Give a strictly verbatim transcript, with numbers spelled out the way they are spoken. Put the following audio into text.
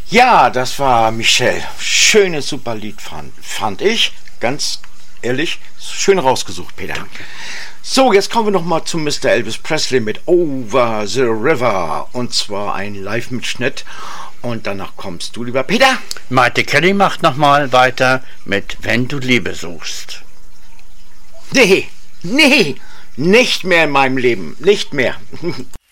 Ja, das war Michelle. Schönes, super Lied fand, fand ich. Ganz ehrlich, schön rausgesucht, Peter. Danke. So, jetzt kommen wir noch mal zu Mister Elvis Presley mit Over the River. Und zwar ein Live-Mitschnitt. Und danach kommst du, lieber Peter. Maite Kelly macht nochmal weiter mit Wenn du Liebe suchst. Nee, nee, nicht mehr in meinem Leben. Nicht mehr.